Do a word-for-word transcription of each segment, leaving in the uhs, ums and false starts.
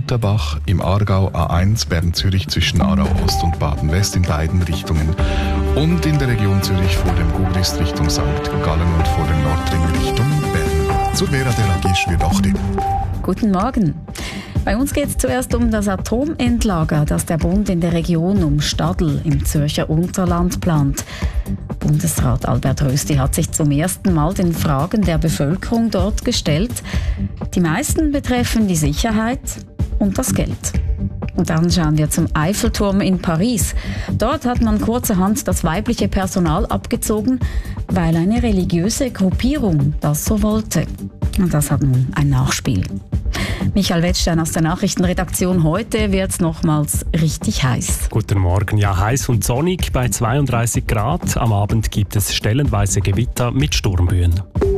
Lauterbach, im Aargau A eins Bern-Zürich zwischen Aarau Ost und Baden West in beiden Richtungen und in der Region Zürich vor dem Gubrist Richtung Sankt Gallen und vor dem Nordring Richtung Bern. Zur Vera Delagisch wird auch reden. Guten Morgen. Bei uns geht es zuerst um das Atomendlager, das der Bund in der Region um Stadl im Zürcher Unterland plant. Bundesrat Albert Rösti hat sich zum ersten Mal den Fragen der Bevölkerung dort gestellt. Die meisten betreffen die Sicherheit und das Geld. Und dann schauen wir zum Eiffelturm in Paris. Dort hat man kurzerhand das weibliche Personal abgezogen, weil eine religiöse Gruppierung das so wollte. Und das hat nun ein Nachspiel. Michael Wettstein aus der Nachrichtenredaktion. Heute wird es nochmals richtig heiß. Guten Morgen. Ja, heiß und sonnig bei zweiunddreißig Grad. Am Abend gibt es stellenweise Gewitter mit Sturmböen.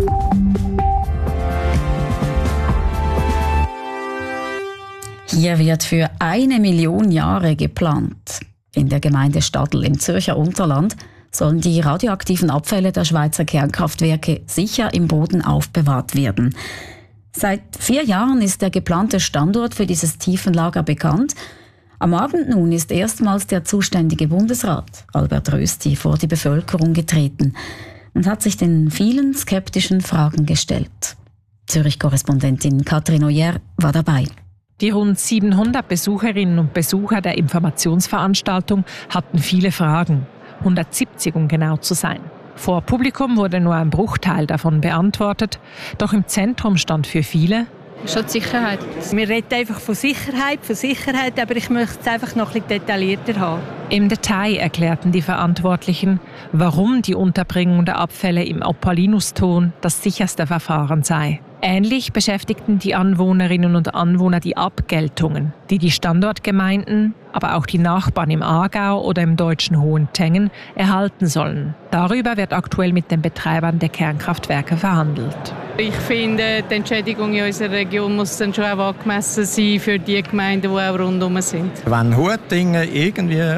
Hier wird für eine Million Jahre geplant. In der Gemeinde Stadl im Zürcher Unterland sollen die radioaktiven Abfälle der Schweizer Kernkraftwerke sicher im Boden aufbewahrt werden. Seit vier Jahren ist der geplante Standort für dieses Tiefenlager bekannt. Am Abend nun ist erstmals der zuständige Bundesrat, Albert Rösti, vor die Bevölkerung getreten und hat sich den vielen skeptischen Fragen gestellt. Zürich-Korrespondentin Katrin Oyer war dabei. Die rund siebenhundert Besucherinnen und Besucher der Informationsveranstaltung hatten viele Fragen. hundertsiebzig, um genau zu sein. Vor Publikum wurde nur ein Bruchteil davon beantwortet. Doch im Zentrum stand für viele schon die Sicherheit. Wir reden einfach von Sicherheit, von Sicherheit, aber ich möchte es einfach noch ein bisschen detaillierter haben. Im Detail erklärten die Verantwortlichen, warum die Unterbringung der Abfälle im Opalinuston das sicherste Verfahren sei. Ähnlich beschäftigten die Anwohnerinnen und Anwohner die Abgeltungen, die die Standortgemeinden, aber auch die Nachbarn im Aargau oder im deutschen Hohentengen erhalten sollen. Darüber wird aktuell mit den Betreibern der Kernkraftwerke verhandelt. Ich finde, die Entschädigung in unserer Region muss dann schon auch angemessen sein für die Gemeinden, die auch rundherum sind. Wenn Huettingen irgendwie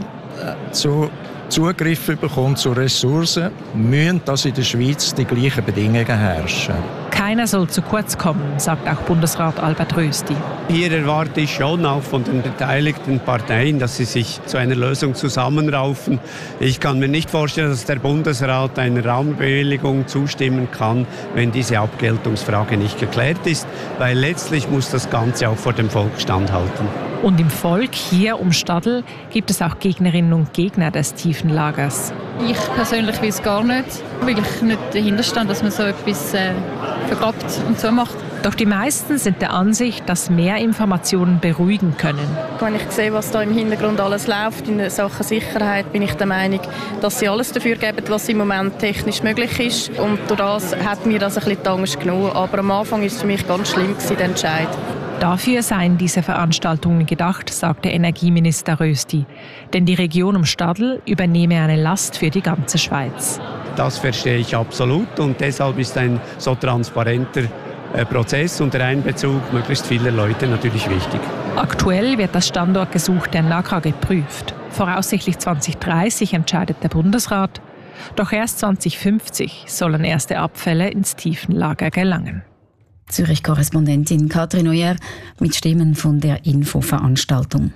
zu Zugriff bekommt zu Ressourcen, müssen das in der Schweiz die gleichen Bedingungen herrschen. Keiner soll zu kurz kommen, sagt auch Bundesrat Albert Rösti. Hier erwarte ich schon auch von den beteiligten Parteien, dass sie sich zu einer Lösung zusammenraufen. Ich kann mir nicht vorstellen, dass der Bundesrat einer Raumbewilligung zustimmen kann, wenn diese Abgeltungsfrage nicht geklärt ist, weil letztlich muss das Ganze auch vor dem Volk standhalten. Und im Volk hier um Stadl gibt es auch Gegnerinnen und Gegner des Tiefenlagers. Ich persönlich will es gar nicht, weil ich nicht dahinter stand, dass man so etwas äh, vergrabt und so macht. Doch die meisten sind der Ansicht, dass mehr Informationen beruhigen können. Wenn ich sehe, was da im Hintergrund alles läuft in Sachen Sicherheit, bin ich der Meinung, dass sie alles dafür geben, was im Moment technisch möglich ist. Und durch das hat mir das ein bisschen die Angst genommen. Aber am Anfang war es für mich ganz schlimm, der Entscheid. Dafür seien diese Veranstaltungen gedacht, sagte Energieminister Rösti. Denn die Region um Stadl übernehme eine Last für die ganze Schweiz. Das verstehe ich absolut und deshalb ist ein so transparenter Prozess und der Einbezug möglichst vieler Leute natürlich wichtig. Aktuell wird das Standortgesuch der N A G A voraussichtlich Voraussichtlich zwanzig dreißig entscheidet der Bundesrat. Doch erst zwanzig fünfzig sollen erste Abfälle ins Tiefenlager gelangen. Zürich-Korrespondentin Katrin Oyer mit Stimmen von der Infoveranstaltung.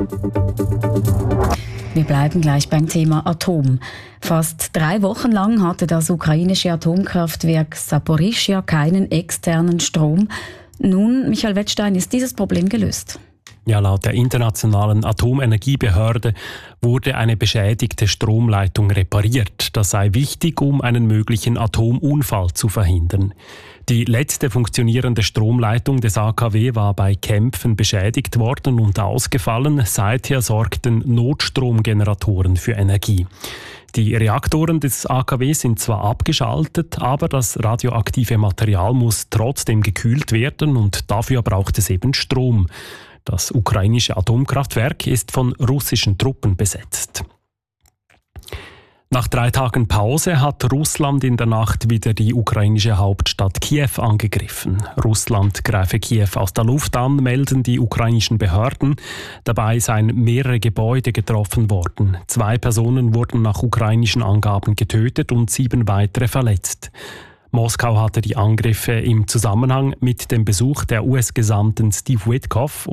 Wir bleiben gleich beim Thema Atom. Fast drei Wochen lang hatte das ukrainische Atomkraftwerk Saporischschja keinen externen Strom. Nun, Michael Wettstein, ist dieses Problem gelöst? Ja, laut der Internationalen Atomenergiebehörde wurde eine beschädigte Stromleitung repariert. Das sei wichtig, um einen möglichen Atomunfall zu verhindern. Die letzte funktionierende Stromleitung des A K W war bei Kämpfen beschädigt worden und ausgefallen. Seither sorgten Notstromgeneratoren für Energie. Die Reaktoren des A K W sind zwar abgeschaltet, aber das radioaktive Material muss trotzdem gekühlt werden und dafür braucht es eben Strom. Das ukrainische Atomkraftwerk ist von russischen Truppen besetzt. Nach drei Tagen Pause hat Russland in der Nacht wieder die ukrainische Hauptstadt Kiew angegriffen. Russland greife Kiew aus der Luft an, melden die ukrainischen Behörden. Dabei seien mehrere Gebäude getroffen worden. Zwei Personen wurden nach ukrainischen Angaben getötet und sieben weitere verletzt. Moskau hatte die Angriffe im Zusammenhang mit dem Besuch der U S-Gesandten Steve Witkoff